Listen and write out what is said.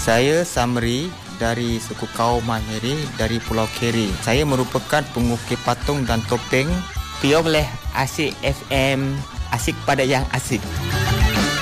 Saya Samri dari suku kaum Mahmiri dari Pulau Keri. Saya merupakan pengukir patung dan topeng. Piong leh Asik FM, asik pada yang asik.